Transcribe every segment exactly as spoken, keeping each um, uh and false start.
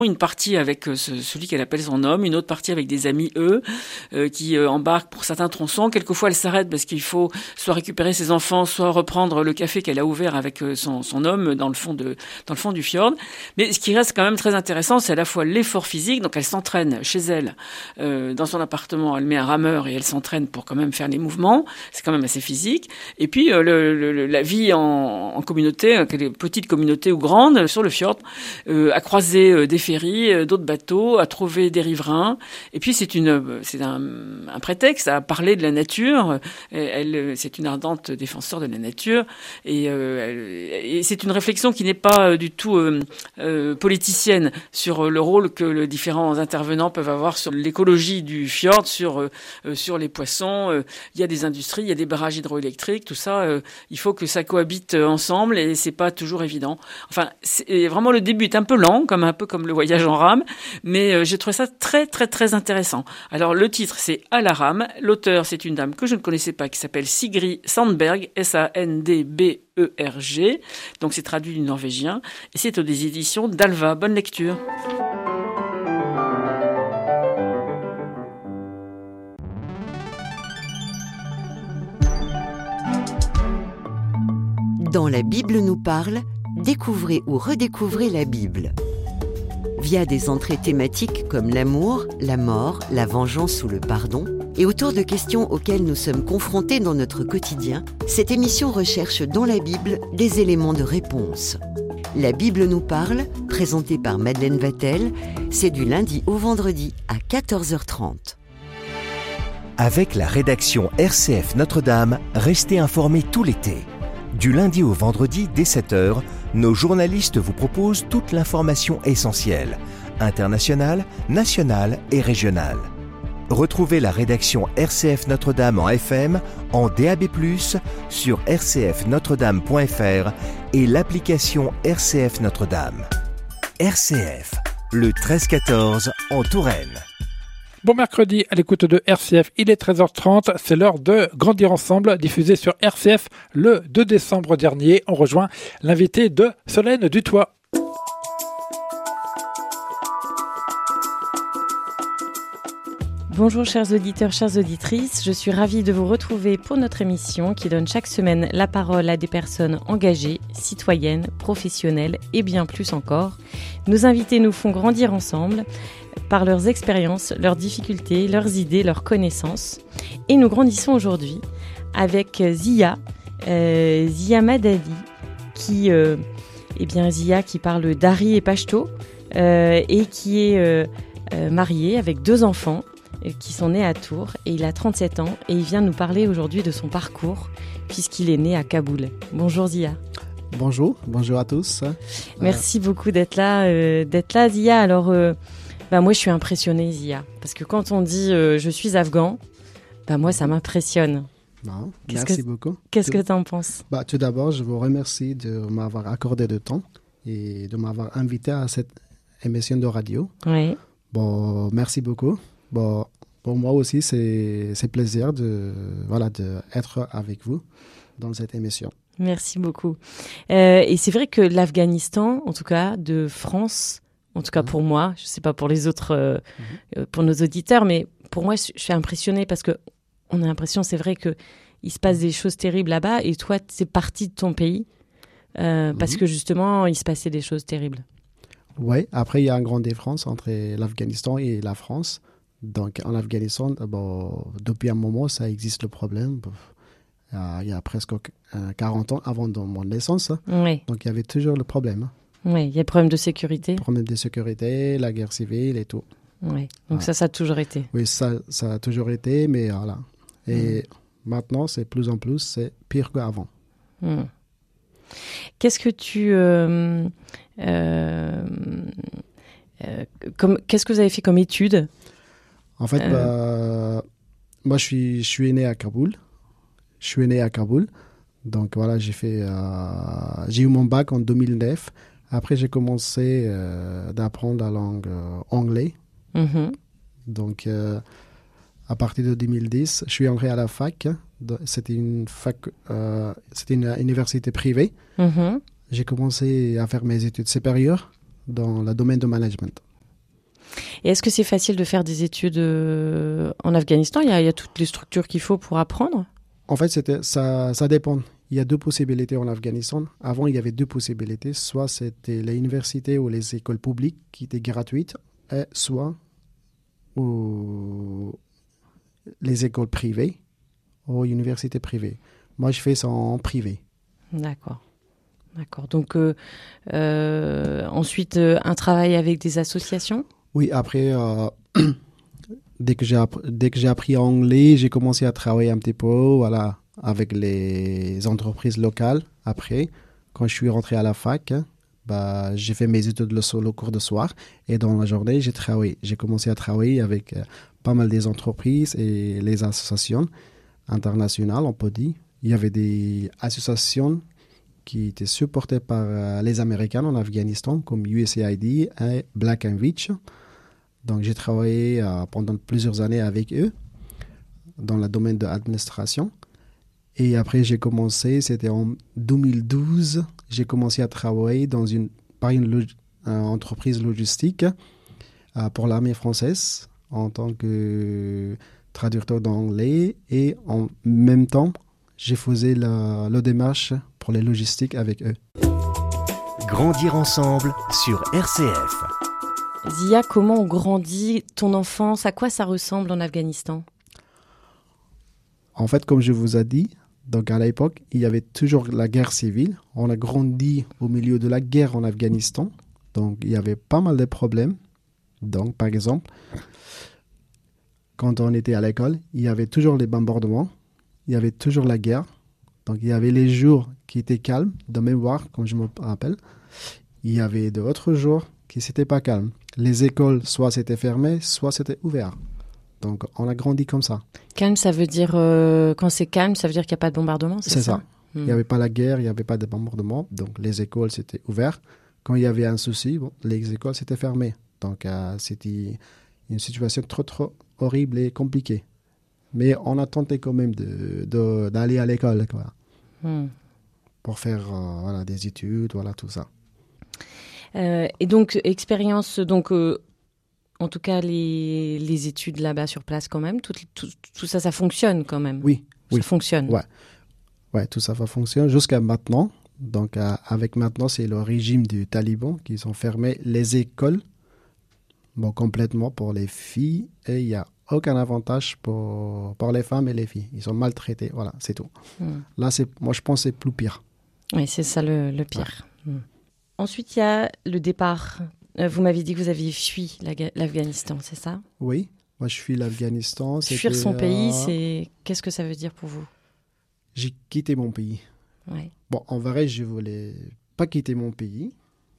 Une partie avec euh, ce, celui qu'elle appelle son homme, une autre partie avec des amis, eux, euh, qui euh, embarquent pour certains tronçons. Quelquefois, elle s'arrête parce qu'il faut soit récupérer ses enfants, soit reprendre le café qu'elle a ouvert avec euh, son, son homme dans le fond de, dans le fond du fjord. Mais ce qui reste quand même très intéressant, c'est à la fois l'effort physique. Donc, elle s'entraîne chez elle, euh, dans son appartement. Elle met un rameur et elle s'entraîne pour quand même faire les mouvements. C'est quand même assez physique. Et puis, euh, le, le, la vie en, en communauté, petite communauté ou grande, sur le fjord, euh, à croiser euh, des ferries, d'autres bateaux, à trouver des riverains. Et puis c'est une, c'est un, un prétexte à parler de la nature. Elle, c'est une ardente défenseur de la nature. Et, euh, et c'est une réflexion qui n'est pas du tout euh, euh, politicienne sur le rôle que les différents intervenants peuvent avoir sur l'écologie du fjord, sur euh, sur les poissons. Il y a des industries, il y a des barrages hydroélectriques, tout ça. Euh, il faut que ça cohabite ensemble et c'est pas toujours évident. Enfin, c'est vraiment le début est un peu lent, comme un peu comme le voyage en rame, mais euh, j'ai trouvé ça très très très intéressant. Alors le titre c'est À la rame, l'auteur c'est une dame que je ne connaissais pas qui s'appelle Sigrid Sandberg, S A N D B E R G, donc c'est traduit du norvégien et c'est aux des éditions d'Alva. Bonne lecture. Dans La Bible nous parle, découvrez ou redécouvrez la Bible. Via des entrées thématiques comme l'amour, la mort, la vengeance ou le pardon, et autour de questions auxquelles nous sommes confrontés dans notre quotidien, cette émission recherche dans la Bible des éléments de réponse. La Bible nous parle, présentée par Madeleine Vatel, c'est du lundi au vendredi à quatorze heures trente. Avec la rédaction R C F Notre-Dame, restez informés tout l'été. Du lundi au vendredi dès sept heures, nos journalistes vous proposent toute l'information essentielle, internationale, nationale et régionale. Retrouvez la rédaction R C F Notre-Dame en F M, en D A B plus, sur r c f notre dame point f r et l'application R C F Notre-Dame. R C F, le treize quatorze en Touraine. Bon mercredi à l'écoute de R C F, il est treize heures trente, c'est l'heure de Grandir Ensemble, diffusé sur R C F le deux décembre dernier. On rejoint l'invité de Solène Dutoit. Bonjour chers auditeurs, chères auditrices, je suis ravie de vous retrouver pour notre émission qui donne chaque semaine la parole à des personnes engagées, citoyennes, professionnelles et bien plus encore. Nos invités nous font grandir ensemble par leurs expériences, leurs difficultés, leurs idées, leurs connaissances. Et nous grandissons aujourd'hui avec Zia, euh, Zia Madadi, qui, euh, eh bien Zia qui parle dari et pashto euh, et qui est euh, euh, mariée avec deux enfants qui sont nés à Tours, et il a trente-sept ans et il vient nous parler aujourd'hui de son parcours puisqu'il est né à Kaboul. Bonjour Zia. Bonjour, bonjour à tous. Merci euh... beaucoup d'être là, euh, d'être là Zia. Alors, euh, bah moi je suis impressionnée Zia, parce que quand on dit euh, je suis afghan, bah moi ça m'impressionne. Non, qu'est-ce merci que, beaucoup. Qu'est-ce tout, que tu en penses? bah, Tout d'abord, je vous remercie de m'avoir accordé du temps et de m'avoir invité à cette émission de radio. Oui. Bon, merci beaucoup. Bon, pour moi aussi, c'est c'est plaisir de voilà de être avec vous dans cette émission. Merci beaucoup. Euh, et c'est vrai que l'Afghanistan, en tout cas de France, en tout cas mmh. pour moi, je ne sais pas pour les autres, euh, mmh. pour nos auditeurs, mais pour moi, je suis impressionnée parce que on a l'impression, c'est vrai que il se passe des choses terribles là-bas, et toi, c'est parti de ton pays euh, mmh. parce que justement, il se passait des choses terribles. Oui. Après, il y a une grande différence entre l'Afghanistan et la France. Donc, en Afghanistan, bon, depuis un moment, ça existe le problème. Il y a presque quarante ans avant mon naissance. Oui. Donc, il y avait toujours le problème. Oui, il y a le problème de sécurité. Le problème de sécurité, la guerre civile et tout. Oui, donc ah. ça, ça a toujours été. Oui, ça, ça a toujours été, mais voilà. Et mmh. maintenant, c'est plus en plus, c'est pire qu'avant. Mmh. Qu'est-ce que tu... Euh, euh, euh, comme, qu'est-ce que vous avez fait comme études ? En fait, euh... bah, moi, je suis, je suis né à Kaboul. Je suis né à Kaboul. Donc, voilà, j'ai fait... Euh, j'ai eu mon bac en deux mille neuf. Après, j'ai commencé euh, d'apprendre la langue euh, anglaise. Mm-hmm. Donc, euh, à partir de deux mille dix, je suis entré à la fac. C'était une fac... Euh, c'était une université privée. Mm-hmm. J'ai commencé à faire mes études supérieures dans le domaine de management. Et est-ce que c'est facile de faire des études euh, en Afghanistan ? Il y a, il y a toutes les structures qu'il faut pour apprendre ? En fait, c'était, ça, ça dépend. Il y a deux possibilités en Afghanistan. Avant, il y avait deux possibilités. Soit c'était les universités ou les écoles publiques qui étaient gratuites, et soit ou les écoles privées ou universités privées. Moi, je fais ça en privé. D'accord. D'accord. Donc, euh, euh, ensuite, euh, un travail avec des associations ? Oui, après, euh, dès que j'ai app- dès que j'ai appris anglais, j'ai commencé à travailler un petit peu, voilà, avec les entreprises locales. Après, quand je suis rentré à la fac, bah, j'ai fait mes études le, so- le cours de soir. Et dans la journée, j'ai travaillé. J'ai commencé à travailler avec euh, pas mal des entreprises et les associations internationales, on peut dire. Il y avait des associations qui étaient supportées par euh, les Américains en Afghanistan, comme U S A I D et Black and Veatch. Donc, j'ai travaillé euh, pendant plusieurs années avec eux dans le domaine de l'administration. Et après, j'ai commencé, c'était en deux mille douze, j'ai commencé à travailler dans une, par une log- euh, entreprise logistique euh, pour l'armée française en tant que traducteur d'anglais. Et en même temps, j'ai fait la, la démarche pour les logistiques avec eux. Grandir ensemble sur R C F. Zia, comment on grandit ton enfance ? À quoi ça ressemble en Afghanistan ? En fait, comme je vous ai dit, donc à l'époque, il y avait toujours la guerre civile. On a grandi au milieu de la guerre en Afghanistan. Donc, il y avait pas mal de problèmes. Donc, par exemple, quand on était à l'école, il y avait toujours les bombardements. Il y avait toujours la guerre. Donc, il y avait les jours qui étaient calmes, de mémoire, comme je me rappelle. Il y avait d'autres jours qui n'étaient pas calmes. Les écoles, soit c'était fermé, soit c'était ouvert. Donc, on a grandi comme ça. Calme, ça veut dire... Euh, quand c'est calme, ça veut dire qu'il n'y a pas de bombardement, c'est, C'est ça, ça. Il n'y avait pas la guerre, il n'y avait pas de bombardement. Donc, les écoles, c'était ouvert. Quand il y avait un souci, bon, les écoles, c'était fermé. Donc, euh, c'était une situation trop, trop horrible et compliquée. Mais on a tenté quand même de, de, d'aller à l'école, quoi, hmm. pour faire euh, voilà, des études, voilà, tout ça. Euh, et donc, expérience... donc euh, En tout cas, les, les études là-bas sur place quand même, tout, tout, tout ça, ça fonctionne quand même. Oui, ça oui. fonctionne. Ouais. ouais, tout ça, ça fonctionne jusqu'à maintenant. Donc, euh, avec maintenant, c'est le régime du Taliban qui ont fermé les écoles bon, complètement pour les filles et il n'y a aucun avantage pour, pour les femmes et les filles. Ils sont maltraités, voilà, c'est tout. Mm. Là, c'est, moi, je pense que c'est plus pire. Oui, c'est ça le, le pire. Ouais. Mm. Ensuite, il y a le départ. Vous m'avez dit que vous aviez fui l'Afghanistan, c'est ça ? Oui, moi je fuis l'Afghanistan. Fuir son euh... pays, c'est... qu'est-ce que ça veut dire pour vous ? J'ai quitté mon pays. Ouais. Bon, en vrai, je voulais pas quitter mon pays.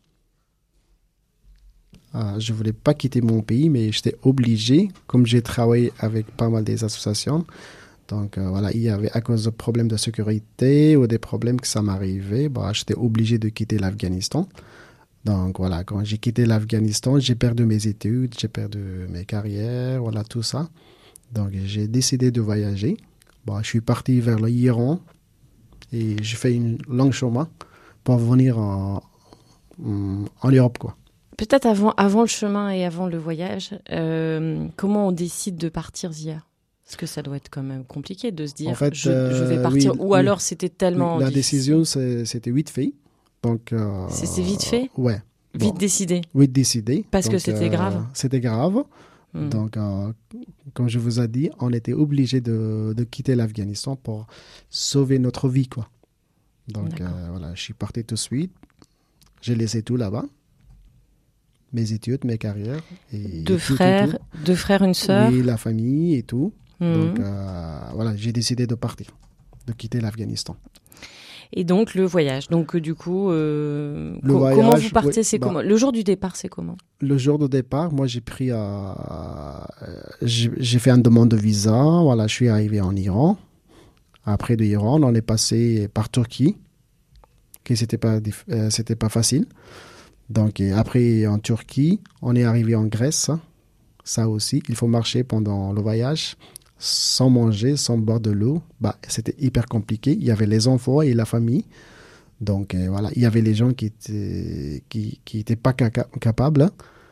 Ah, je voulais pas quitter mon pays, mais j'étais obligé, comme j'ai travaillé avec pas mal des associations. Donc euh, voilà, il y avait à cause de problèmes de sécurité ou des problèmes que ça m'arrivait, bah, j'étais obligé de quitter l'Afghanistan. Donc voilà, quand j'ai quitté l'Afghanistan, j'ai perdu mes études, j'ai perdu mes carrières, voilà tout ça. Donc j'ai décidé de voyager. Bon, je suis parti vers l'Iran et j'ai fait une longue chemin pour venir en, en Europe, quoi. Peut-être avant, avant le chemin et avant le voyage, euh, comment on décide de partir, Zia ? Parce que ça doit être quand même compliqué de se dire en fait, je, euh, je vais partir. Oui, Ou oui, alors c'était tellement oui, la difficile. décision, c'est, c'était vite fait. Donc, euh, c'est, c'est vite fait ? Ouais. Vite bon. décidé. Vite décidé. Parce donc, que c'était euh, grave. C'était grave. Mm. Donc, euh, comme je vous ai dit, on était obligé de, de quitter l'Afghanistan pour sauver notre vie, quoi. Donc euh, voilà, je suis parti tout de suite. J'ai laissé tout là-bas. Mes études, mes carrières. Et deux tout, frères, tout, tout. deux frères, une sœur. Oui, la famille et tout. Mm. Donc euh, voilà, j'ai décidé de partir, de quitter l'Afghanistan. Et donc le voyage. Donc euh, du coup, euh, le co- voyage, comment vous partez oui, c'est bah, comment Le jour du départ, c'est comment ? Le jour de départ, moi j'ai pris, euh, j'ai, j'ai fait une demande de visa. Voilà, je suis arrivé en Iran. Après de l'Iran, on est passé par Turquie, que c'était pas, euh, c'était pas facile. Donc après en Turquie, on est arrivé en Grèce. Ça aussi, il faut marcher pendant le voyage. Sans manger, sans boire de l'eau, bah, c'était hyper compliqué. Il y avait les enfants et la famille. Donc, euh, voilà, il y avait les gens qui étaient, qui, qui étaient pas caca- capables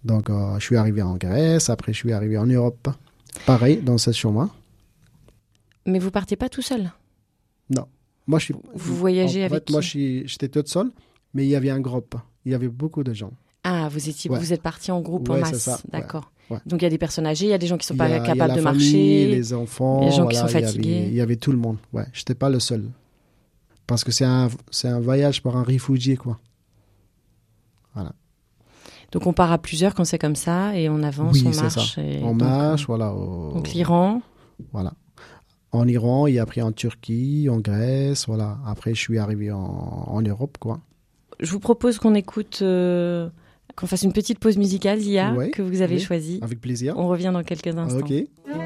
Donc, euh, je suis arrivé en Grèce, après je suis arrivé en Europe. Pareil, dans ce chemin. Mais vous partez pas tout seul? Non. Moi, je suis, vous voyagez en, en avec fait, qui? Moi, je suis, j'étais toute seule, mais il y avait un groupe. Il y avait beaucoup de gens. Ah, vous, étiez, ouais. vous êtes partis en groupe, ouais, en masse. C'est ça. D'accord. Ouais. Ouais. Donc, il y a des personnes âgées, il y a des gens qui ne sont pas a, capables de famille, marcher. Les enfants. Les gens voilà, qui sont il fatigués. Y avait, il y avait tout le monde. Ouais, je n'étais pas le seul. Parce que c'est un, c'est un voyage pour un réfugié, quoi. Voilà. Donc, on part à plusieurs quand c'est comme ça, et on avance, oui, on c'est marche. Ça. Et on donc, marche, voilà. Au, donc, l'Iran. Voilà. En Iran, et après en Turquie, en Grèce, voilà. Après, je suis arrivé en, en Europe, quoi. Je vous propose qu'on écoute, euh, qu'on fasse une petite pause musicale, Zia, ouais, que vous avez oui, choisie. Avec plaisir. On revient dans quelques instants. Ok.